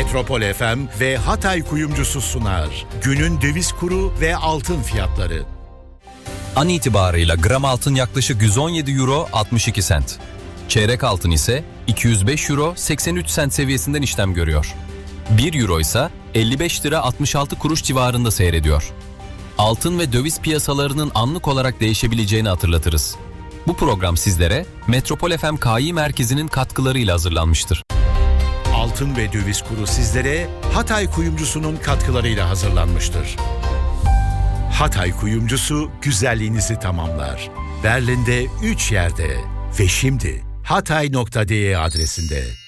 Metropol FM ve Hatay Kuyumcusu sunar. Günün döviz kuru ve altın fiyatları. An itibarıyla gram altın yaklaşık 117 euro 62 sent. Çeyrek altın ise 205 euro 83 sent seviyesinden işlem görüyor. 1 euro ise 55 lira 66 kuruş civarında seyrediyor. Altın ve döviz piyasalarının anlık olarak değişebileceğini hatırlatırız. Bu program sizlere Metropol FM Kİ Merkezi'nin katkılarıyla hazırlanmıştır. Altın ve döviz kuru sizlere Hatay Kuyumcusu'nun katkılarıyla hazırlanmıştır. Hatay Kuyumcusu güzelliğinizi tamamlar. Berlin'de 3 yerde ve şimdi hatay.de adresinde.